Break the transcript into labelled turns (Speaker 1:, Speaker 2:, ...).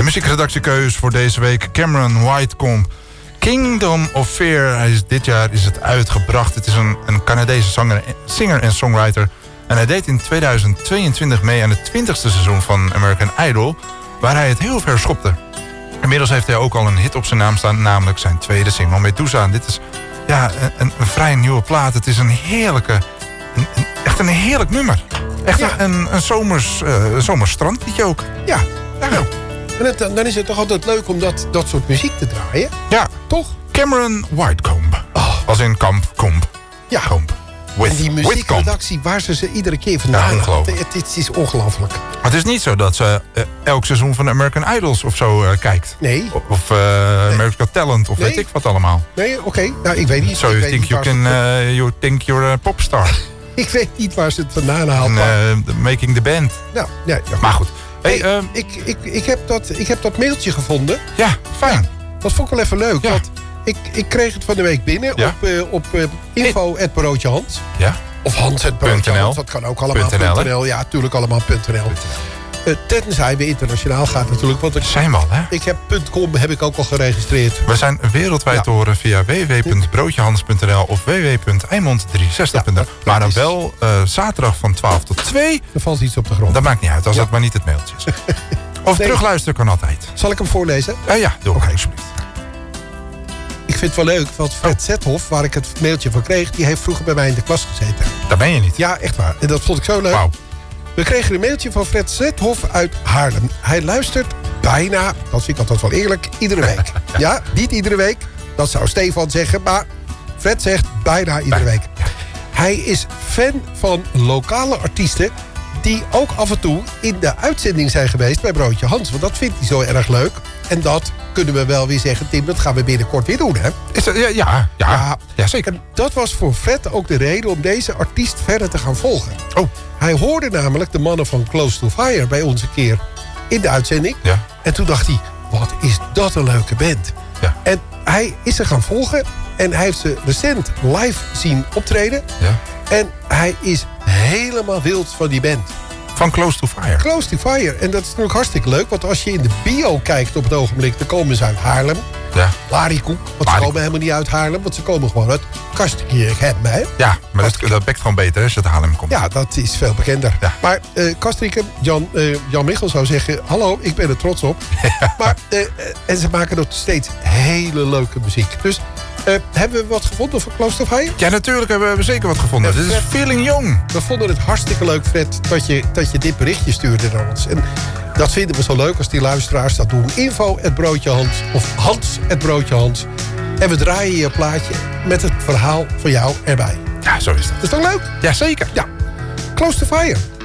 Speaker 1: muziekredactiekeus voor deze week. Cameron Whitecomb. Kingdom of Fear. Dit jaar is het uitgebracht. Het is een Canadese singer en songwriter. En hij deed in 2022 mee aan het 20e seizoen van American Idol. Waar hij het heel ver schopte. Inmiddels heeft hij ook al een hit op zijn naam staan. Namelijk zijn tweede single Medusa. En dit is een vrij nieuwe plaat. Het is een heerlijke... echt een heerlijk nummer. Echt een zomers strandliedje ook.
Speaker 2: Ja. En dan is het toch altijd leuk om dat soort muziek te draaien?
Speaker 1: Ja.
Speaker 2: Toch?
Speaker 1: Cameron Whitecomb. Als in komp.
Speaker 2: Ja.
Speaker 1: Komp.
Speaker 2: En die muziekredactie waar ze iedere keer vandaan halen. Het is ongelooflijk.
Speaker 1: Het is niet zo dat ze elk seizoen van American Idols of zo kijkt.
Speaker 2: Nee.
Speaker 1: Of American Got Talent of weet ik wat allemaal.
Speaker 2: Nee, oké. Nou, ik weet niet.
Speaker 1: So you think you're a popstar.
Speaker 2: Ik weet niet waar ze het vandaan haalt.
Speaker 1: Making the band.
Speaker 2: Nou, ja.
Speaker 1: Maar goed.
Speaker 2: Hey, ik heb dat mailtje gevonden.
Speaker 1: Ja, fijn.
Speaker 2: Ja, dat vond ik wel even leuk.
Speaker 1: Ja.
Speaker 2: Want ik kreeg het van de week binnen op info@broodjehans.
Speaker 1: Ja.
Speaker 2: Of Hans@broodjehans. Dat kan ook allemaal. .nl. Ja, natuurlijk allemaal .nl. Tenzij we internationaal gaat natuurlijk. Want
Speaker 1: zijn we al, hè?
Speaker 2: Ik heb .com heb ik ook al geregistreerd.
Speaker 1: We zijn wereldwijd te horen via www.broodjehans.nl of www.eimond360.nl. Maar dan wel zaterdag van 12 tot 2.
Speaker 2: Er valt iets op de grond.
Speaker 1: Dat maakt niet uit, als dat maar niet het mailtje is. Of terugluisteren kan altijd.
Speaker 2: Zal ik hem voorlezen?
Speaker 1: Ja, doe maar alsjeblieft.
Speaker 2: Ik vind het wel leuk, want Fred Zethoff, waar ik het mailtje van kreeg... die heeft vroeger bij mij in de klas gezeten.
Speaker 1: Dat ben je niet.
Speaker 2: Ja, echt waar. En dat vond ik zo leuk.
Speaker 1: Wauw.
Speaker 2: We kregen een mailtje van Fred Zethoff uit Haarlem. Hij luistert bijna, dat vind ik altijd wel eerlijk, iedere week. Ja, niet iedere week. Dat zou Stefan zeggen, maar Fred zegt bijna iedere week. Hij is fan van lokale artiesten... die ook af en toe in de uitzending zijn geweest bij Broodje Hans. Want dat vindt hij zo erg leuk. En dat kunnen we wel weer zeggen, Tim, dat gaan we binnenkort weer doen, hè?
Speaker 1: Is dat, ja, zeker.
Speaker 2: En dat was voor Fred ook de reden om deze artiest verder te gaan volgen.
Speaker 1: Oh.
Speaker 2: Hij hoorde namelijk de mannen van Close to Fire bij ons een keer in de uitzending.
Speaker 1: Ja.
Speaker 2: En toen dacht hij, wat is dat een leuke band.
Speaker 1: Ja.
Speaker 2: En hij is ze gaan volgen en hij heeft ze recent live zien optreden.
Speaker 1: Ja.
Speaker 2: En hij is helemaal wild van die band.
Speaker 1: Van Close to Fire.
Speaker 2: Close to Fire. En dat is natuurlijk hartstikke leuk. Want als je in de bio kijkt op het ogenblik... dan komen ze uit Haarlem.
Speaker 1: Ja.
Speaker 2: Larikoek. Want ze komen helemaal niet uit Haarlem. Want ze komen gewoon uit Kastrikum.
Speaker 1: Ja, maar dat bekt gewoon beter als je uit Haarlem komt.
Speaker 2: Ja, dat is veel bekender. Ja. Maar Kastrikum, Jan Michel zou zeggen... hallo, ik ben er trots op. Ja. Maar, en ze maken nog steeds hele leuke muziek. Dus... hebben we wat gevonden voor Close to Fire?
Speaker 1: Ja, natuurlijk hebben we zeker wat gevonden. Dit is Feeling Young.
Speaker 2: We vonden het hartstikke leuk, Fred, dat je dit berichtje stuurde naar ons. En dat vinden we zo leuk als die luisteraars dat doen. info@broodjehans of Hans@broodjehans. En we draaien je plaatje met het verhaal van jou erbij.
Speaker 1: Ja, zo is dat.
Speaker 2: Is dat leuk?
Speaker 1: Ja, zeker.
Speaker 2: Ja. Close to Fire.